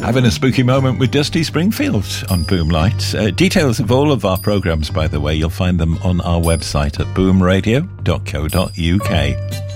Having a spooky moment with Dusty Springfield on Boomlight. Details of all of our programmes, by the way, you'll find them on our website at boomradio.co.uk.